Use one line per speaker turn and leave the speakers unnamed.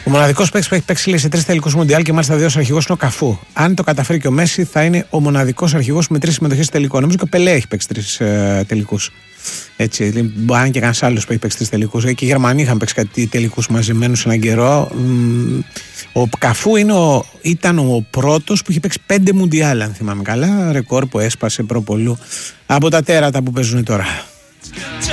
Ο μοναδικός παίκτης που έχει παίξει σε 3 τελικούς Μουντιάλ και μάλιστα 2 αρχηγός είναι ο Καφού. Αν το καταφέρει και ο Μέση, θα είναι ο μοναδικός αρχηγός με 3 συμμετοχές τελικών. Νομίζω και ο Πελέ έχει παίξει 3 τελικούς. Έτσι, αν και κανένας άλλος που έχει παίξει 3 τελικούς. Και οι Γερμανοί είχαν παίξει κάτι τελικούς μαζεμένους έναν καιρό. Ο Καφού ήταν ο πρώτος που είχε παίξει 5 Μουντιάλ, αν θυμάμαι καλά. Ρεκόρ που έσπασε προπολού από τα τέρατα που παίζουν τώρα.